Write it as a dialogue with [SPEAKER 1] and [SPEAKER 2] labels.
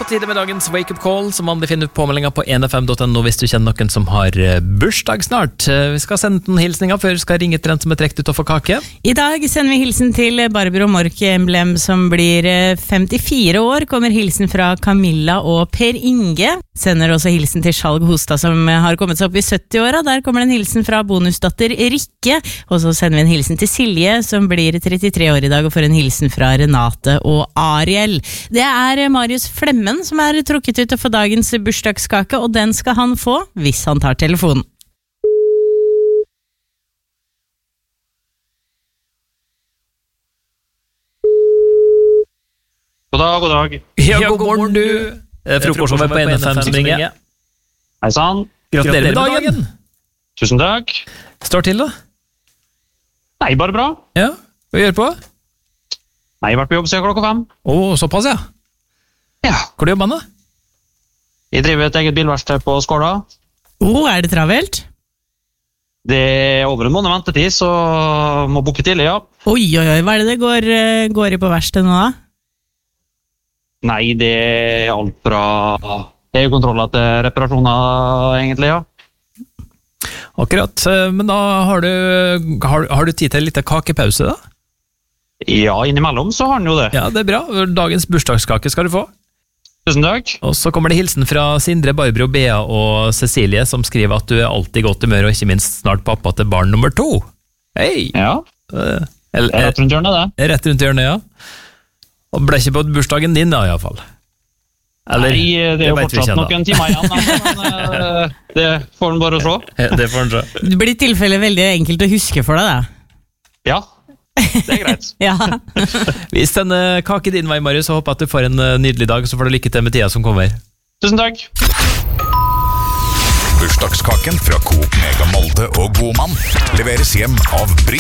[SPEAKER 1] tide med dagens Wake Up Call, som vanlig finner ut påmeldinga på 1fm.no hvis du kjenner noen som har bursdag snart. Vi skal sende noen hilsninger før vi skal ringe til den som trekt ut og få kake.
[SPEAKER 2] I dag sender vi hilsen til Barbro Mork Emblem, som blir 54 år. Kommer hilsen fra Camilla og Per Inge. Sender også hilsen til Skjalg Hostad, som har kommet seg opp i 70-åra. Der kommer det en hilsen fra bonusdatter Rikke. Og så sender vi en hilsen til Silje, som blir 33 år i dag, og får en hilsen fra Renate og Ariel. Det er Marius Flemmen som er trukket ut til å få dagens bursdagskake, og den skal han få hvis han tar telefonen.
[SPEAKER 3] God dag, god dag.
[SPEAKER 1] Ja, god morgen du. Frokostshowet på 1FM som ringer.
[SPEAKER 3] Hei sann.
[SPEAKER 1] Gratulerer med dagen.
[SPEAKER 3] Tusen takk.
[SPEAKER 1] Står til da?
[SPEAKER 3] Nei, bare bra.
[SPEAKER 1] Ja, hva gjør på?
[SPEAKER 3] Nei, jeg har vært på jobb siden klokka 5.
[SPEAKER 1] Såpass ja.
[SPEAKER 3] Ja.
[SPEAKER 1] Hvor er jobben da?
[SPEAKER 3] Jeg driver et eget bilverksted på Skåla.
[SPEAKER 2] Er det travelt?
[SPEAKER 3] Det er over en måned ventetid, så må booke tidlig, ja.
[SPEAKER 2] Oi, hva er det går i på verksted nå da?
[SPEAKER 3] Nei, det er alt fra EU-kontroller til reparasjoner, egentlig, ja.
[SPEAKER 1] Akkurat, men da har du tid til en liten kakepause da?
[SPEAKER 3] Ja, innimellom så har den jo det.
[SPEAKER 1] Ja, det er bra. Dagens bursdagskake skal du få.
[SPEAKER 3] Tusen takk.
[SPEAKER 1] Og så kommer det hilsen fra Sindre, Barbro, Bea og Cecilie, som skriver at du er alltid godt humør, og ikke minst snart pappa til barn nummer 2. Hei!
[SPEAKER 3] Ja, rett rundt hjørnet det.
[SPEAKER 1] Rett rundt hjørnet, ja. Og ble ikke på bursdagen din da, i hvert fall. Eller,
[SPEAKER 3] nei, det er jo fortsatt
[SPEAKER 1] noen
[SPEAKER 3] timer igjen, men det får den bare se.
[SPEAKER 1] Det får den se.
[SPEAKER 2] Det blir i tilfelle veldig enkelt å huske for deg da.
[SPEAKER 3] Ja, det er greit.
[SPEAKER 2] Ja.
[SPEAKER 1] Hvis den kake din vei, Marius, så håper jeg at du får en nydelig dag, så får du lykke til med tida som kommer.
[SPEAKER 3] Tusen takk.
[SPEAKER 4] Bursdagskaken fra Coop Mega Molde og Godmann leveres hjem av Bry.